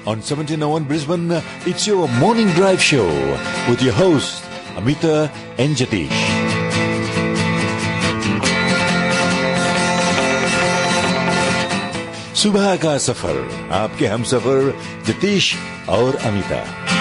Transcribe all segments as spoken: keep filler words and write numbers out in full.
On seventeen oh one Brisbane, it's your morning drive show with your hosts, Amita and Jatish. सुबह का सफर आपके हम सफर जतीश और अमिता।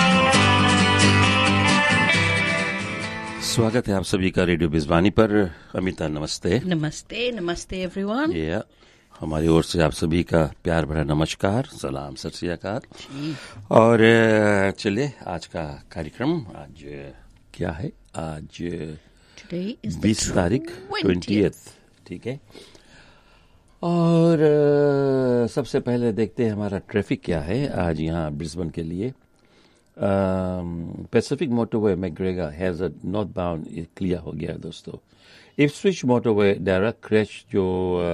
स्वागत है आप सभी का रेडियो बिजवानी पर। अमिता नमस्ते। नमस्ते नमस्ते एवरीवन। ये हमारी ओर से आप सभी का प्यार भरा नमस्कार, सलाम, सत श्री अकाल। और चलिए आज का कार्यक्रम आज क्या है? आज बीस तारीख ट्वेंटियथ, ठीक है। और सबसे पहले देखते हैं हमारा ट्रैफिक क्या है आज यहाँ ब्रिस्बेन के लिए। Pacific motorway McGregor hazard north bound clear हो गया दोस्तों। इप्सविच मोटरवे डायरेक्ट क्रैश जो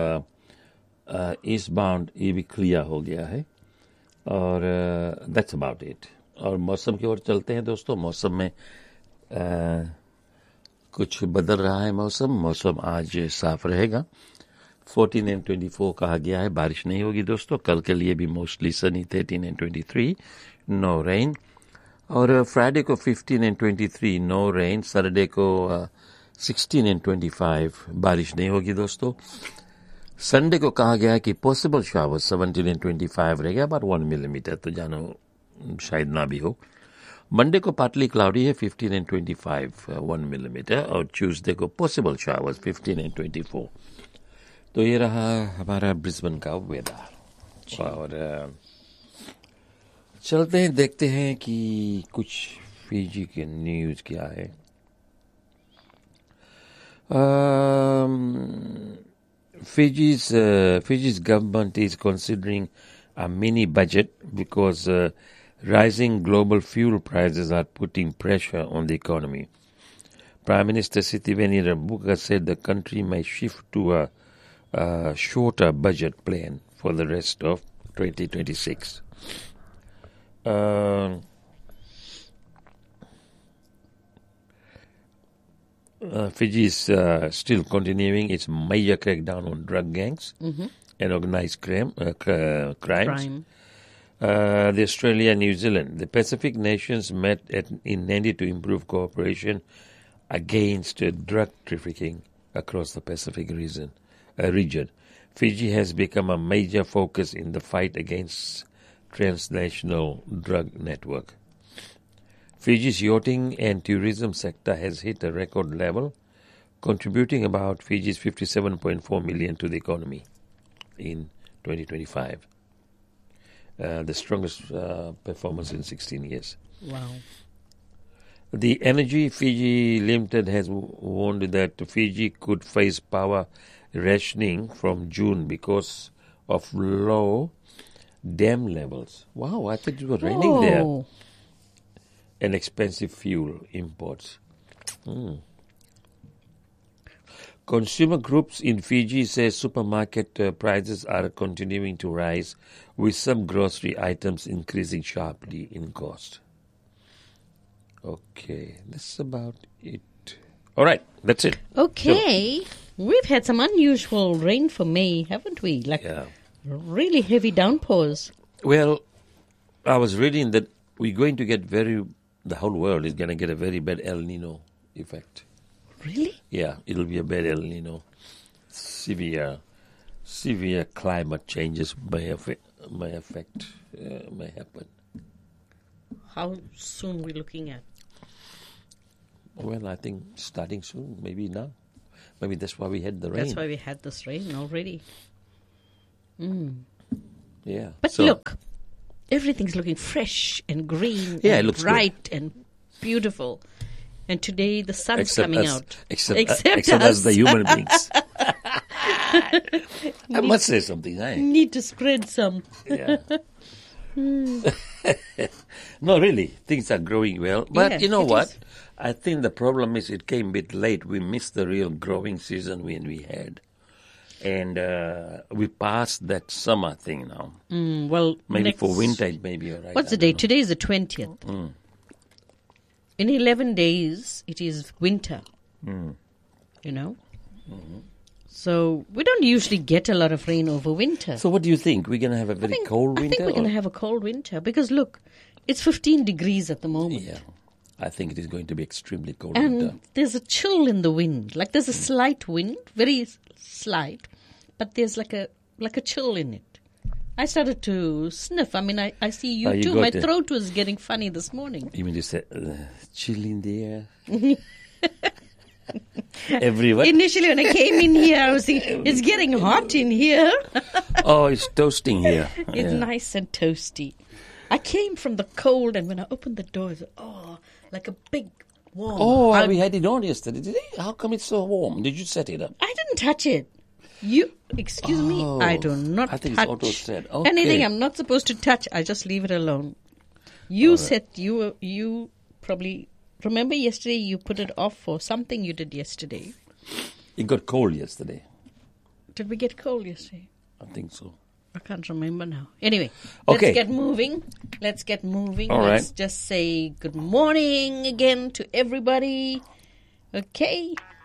ईस्ट बाउंड ये भी क्लियर हो गया है। और दैट्स अबाउट इट। और मौसम की ओर चलते हैं दोस्तों। मौसम में uh, कुछ बदल रहा है मौसम। मौसम आज साफ रहेगा। फोर्टीन एंड ट्वेंटी फोर कहा गया है, बारिश नहीं होगी दोस्तों। कल के लिए भी mostly Sunny thirteen and twenty three, no rain. और फ्राइडे को fifteen and twenty three, no rain. Saturday को सिक्सटीन एंड ट्वेंटी फाइव, बारिश नहीं होगी दोस्तों। संडे को कहा गया है कि possible shower seventeen and twenty five रहेगा, अबाउट वन मिलीमीटर, तो जानो शायद ना भी हो। मंडे को पार्टली क्लाउडी है, fifteen and twenty five, one millimetre. और ट्यूसडे को possible showers fifteen and twenty four. तो ये रहा हमारा ब्रिस्बेन का वेदर। और चलते हैं देखते हैं कि कुछ फिजी के न्यूज क्या है। Fiji's uh, Fiji's government is considering a mini budget because uh, rising global fuel prices are putting pressure on the economy. Prime Minister Sitiveni Rabuka said the country may shift to a Uh, shorter budget plan for the rest of twenty twenty-six. Uh, uh, Fiji is uh, still continuing its major crackdown on drug gangs mm-hmm. and organized crime, uh, c- crimes. Crime. Uh, the Australia and New Zealand, the Pacific nations met at, in Nadi to improve cooperation against uh, drug trafficking across the Pacific region. Uh, region. Fiji has become a major focus in the fight against transnational drug network. Fiji's yachting and tourism sector has hit a record level, contributing about Fiji's fifty-seven point four million to the economy in twenty twenty-five. Uh, the strongest uh, performance in sixteen years. Wow. The Energy Fiji Limited has warned that Fiji could face power rationing from June because of low dam levels. Wow, I thought it was raining oh. there. And expensive fuel imports. Mm. Consumer groups in Fiji say supermarket uh, prices are continuing to rise, with some grocery items increasing sharply in cost. Okay, that's about it. All right, that's it. Okay. So, we've had some unusual rain for May, haven't we? Like yeah. really heavy downpours. Well, I was reading that we're going to get very, the whole world is going to get a very bad El Nino effect. Really? Yeah, it'll be a bad El Nino. Severe, severe climate changes may affect, may affect, uh, may happen. How soon are we looking at? Well, I think starting soon, maybe now. Maybe that's why we had the rain. That's why we had this rain already. Mm. Yeah. But so, look, everything's looking fresh and green yeah, and it looks bright good. and beautiful. And today the sun's except coming us, out. Except, except, uh, except us. us, the human beings. I must say something, eh? Need to spread some. Yeah. No, really, things are growing well. But yeah, you know what? Is. I think the problem is it came a bit late. We missed the real growing season when we had. And uh, we passed that summer thing now. Mm, well, maybe next, for winter it may be all right. What's the date? Today is the twentieth. Mm. In eleven days, it is winter. Mm. You know? Mm-hmm. So we don't usually get a lot of rain over winter. So what do you think? We're going to have a very I think, cold winter? I think we're going to have a cold winter because look, it's fifteen degrees at the moment. Yeah. I think it is going to be extremely cold And winter. there's a chill in the wind. Like there's a slight wind, very s- slight, but there's like a like a chill in it. I started to sniff. I mean, I, I see you Oh, you too. got My it. throat was getting funny this morning. You mean to say uh, chill in the air? Everyone? Initially, when I came in here, I was thinking, it's getting hot in here. Oh, it's toasting here. It's Yeah. nice and toasty. I came from the cold, and when I opened the door, it was, oh, like a big warm Oh, hug. we had it on yesterday. Did it? How come it's so warm? Did you set it up? I didn't touch it. You, excuse Oh, me, I do not I think it's touch auto-set. Okay. anything I'm not supposed to touch. I just leave it alone. You said you you probably remember yesterday you put it off for something you did yesterday. It got cold yesterday. Did we get cold yesterday? I think so. I can't remember now. Anyway, Okay. let's get moving. Let's get moving. All let's right. just say good morning again to everybody. Okay.